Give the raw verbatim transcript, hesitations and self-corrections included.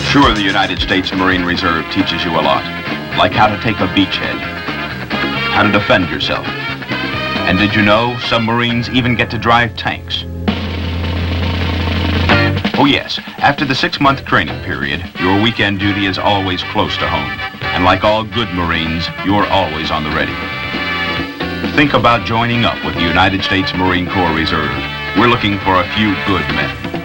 Sure, the United States Marine Reserve teaches you a lot, like how to take a beachhead, how to defend yourself. And did you know some Marines even get to drive tanks? Oh yes, after the six-month training period, your weekend duty is always close to home. And like all good Marines, you're always on the ready. Think about joining up with the United States Marine Corps Reserve. We're looking for a few good men.